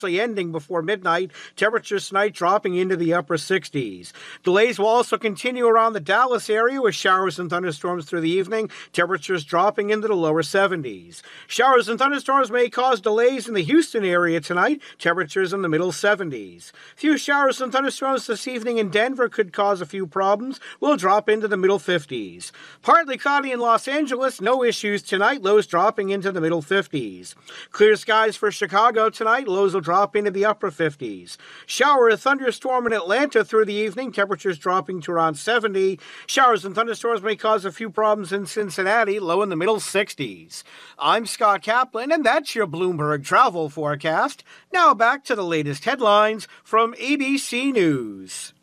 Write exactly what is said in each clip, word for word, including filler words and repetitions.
ending before midnight. Temperatures tonight dropping into the upper sixties. Delays will also continue around the Dallas area with showers and thunderstorms through the evening. Temperatures dropping into the lower seventies. Showers and thunderstorms may cause delays in the Houston area tonight. Temperatures in the middle seventies. Few showers and thunderstorms this evening in Denver could cause a few problems. Will drop into the middle fifties. Partly cloudy in Los Angeles. No issues tonight. Lows dropping into the middle fifties. Clear skies for Chicago tonight. Lows will drop into the upper fifties. Shower or thunderstorm in Atlanta through the evening. Temperatures dropping to around seventy. Showers and thunderstorms may cause a few problems in Cincinnati. Low in the middle sixties. I'm Scott Kaplan, and that's your Bloomberg travel forecast. Now back to the latest headlines from A B C News.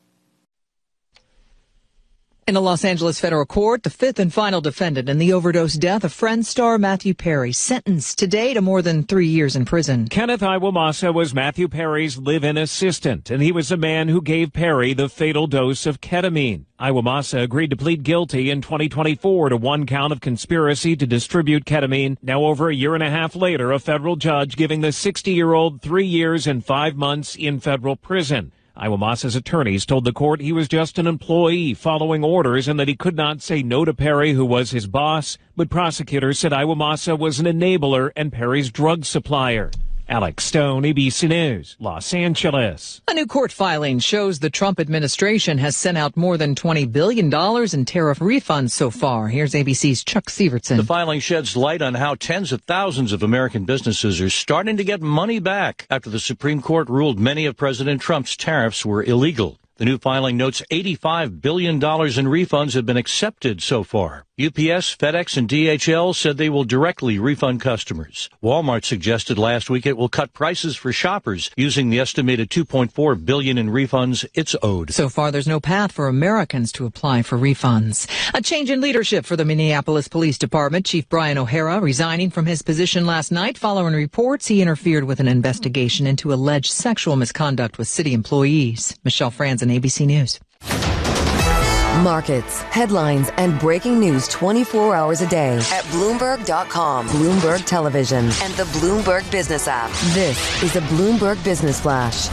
In a Los Angeles federal court, the fifth and final defendant in the overdose death of Friends star Matthew Perry, sentenced today to more than three years in prison. Kenneth Iwamasa was Matthew Perry's live-in assistant, and he was the man who gave Perry the fatal dose of ketamine. Iwamasa agreed to plead guilty in twenty twenty-four to one count of conspiracy to distribute ketamine. Now, over a year and a half later, a federal judge giving the sixty-year-old three years and five months in federal prison. Iwamasa's attorneys told the court he was just an employee following orders and that he could not say no to Perry, who was his boss. But prosecutors said Iwamasa was an enabler and Perry's drug supplier. Alex Stone, A B C News, Los Angeles. A new court filing shows the Trump administration has sent out more than twenty billion dollars in tariff refunds so far. Here's A B C's Chuck Severson. The filing sheds light on how tens of thousands of American businesses are starting to get money back after the Supreme Court ruled many of President Trump's tariffs were illegal. The new filing notes eighty-five billion dollars in refunds have been accepted so far. U P S, FedEx, and D H L said they will directly refund customers. Walmart suggested last week it will cut prices for shoppers using the estimated two point four billion dollars in refunds it's owed. So far, there's no path for Americans to apply for refunds. A change in leadership for the Minneapolis Police Department. Chief Brian O'Hara resigning from his position last night following reports he interfered with an investigation into alleged sexual misconduct with city employees. Michelle Franzen, A B C News. Markets, headlines, and breaking news twenty-four hours a day at Bloomberg dot com, Bloomberg Television, and the Bloomberg Business app. This is a Bloomberg Business Flash.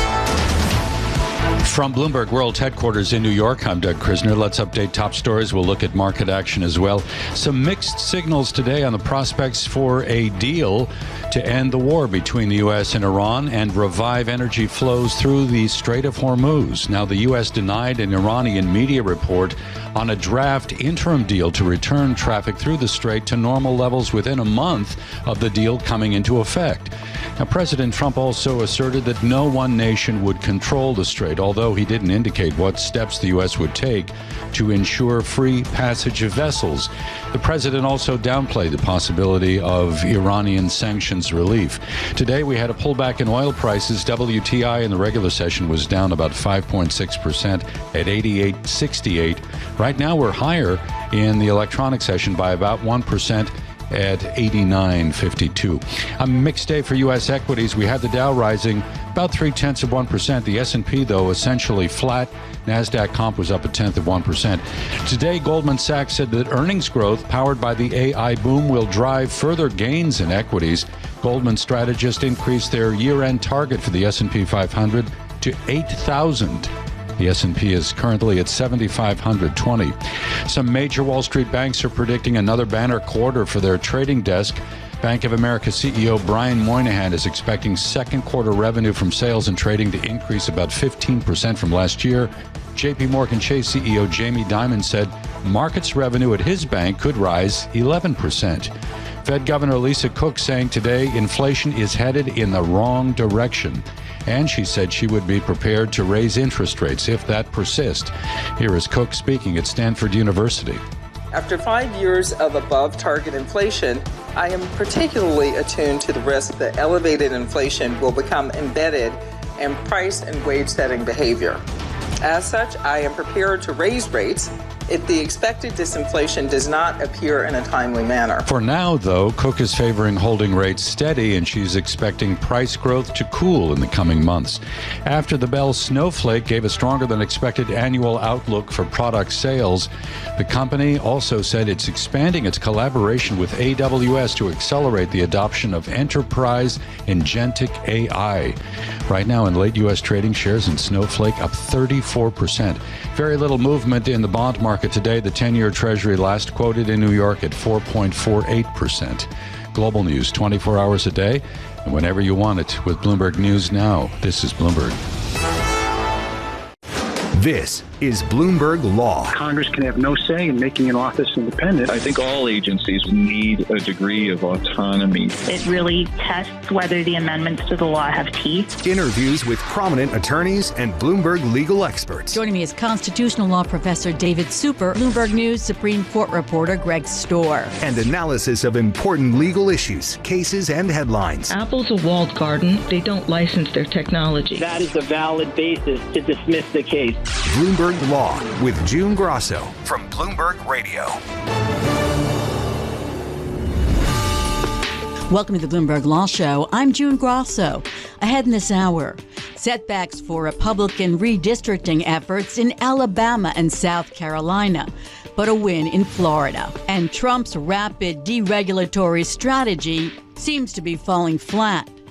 From Bloomberg World Headquarters in New York, I'm Doug Krisner. Let's update top stories. We'll look at market action as well. Some mixed signals today on the prospects for a deal to end the war between the U S and Iran and revive energy flows through the Strait of Hormuz. Now, the U S denied an Iranian media report on a draft interim deal to return traffic through the strait to normal levels within a month of the deal coming into effect. Now, President Trump also asserted that no one nation would control the strait, although he didn't indicate what steps the U S would take to ensure free passage of vessels. The president also downplayed the possibility of Iranian sanctions relief. Today, we had a pullback in oil prices. W T I in the regular session was down about five point six percent at eighty-eight sixty-eight. Right now, we're higher in the electronic session by about one percent at eighty-nine fifty-two. A mixed day for U S equities. We had the Dow rising about three-tenths of one percent. The S and P, though, essentially flat. NASDAQ comp was up a tenth of one percent. Today, Goldman Sachs said that earnings growth powered by the A I boom will drive further gains in equities. Goldman strategists increased their year-end target for the S and P five hundred to eight thousand. The S and P is currently at seven thousand five hundred twenty. Some major Wall Street banks are predicting another banner quarter for their trading desk. Bank of America C E O Brian Moynihan is expecting second quarter revenue from sales and trading to increase about fifteen percent from last year. J P Morgan Chase C E O Jamie Dimon said markets revenue at his bank could rise eleven percent. Fed Governor Lisa Cook saying today inflation is headed in the wrong direction. And she said she would be prepared to raise interest rates if that persists. Here is Cook speaking at Stanford University. After five years of above-target inflation, I am particularly attuned to the risk that elevated inflation will become embedded in price and wage-setting behavior. As such, I am prepared to raise rates if the expected disinflation does not appear in a timely manner. For now, though, Cook is favoring holding rates steady, and she's expecting price growth to cool in the coming months. After the bell, Snowflake gave a stronger than expected annual outlook for product sales. The company also said it's expanding its collaboration with A W S to accelerate the adoption of enterprise agentic A I. Right now in late U S trading, shares in Snowflake up thirty-four percent. Very little movement in the bond market today. The ten-year Treasury last quoted in New York at four point four eight percent. Global news twenty-four hours a day and whenever you want it with Bloomberg News Now. This is Bloomberg. This is Bloomberg Law. Congress can have no say in making an office independent. I think all agencies need a degree of autonomy. It really tests whether the amendments to the law have teeth. Interviews with prominent attorneys and Bloomberg legal experts. Joining me is constitutional law professor David Super, Bloomberg News Supreme Court reporter Greg Storr. And analysis of important legal issues, cases, and headlines. Apple's a walled garden. They don't license their technology. That is a valid basis to dismiss the case. Bloomberg Law with June Grosso from Bloomberg Radio. Welcome to the Bloomberg Law Show. I'm June Grosso. Ahead in this hour, setbacks for Republican redistricting efforts in Alabama and South Carolina, but a win in Florida. And Trump's rapid deregulatory strategy seems to be falling flat.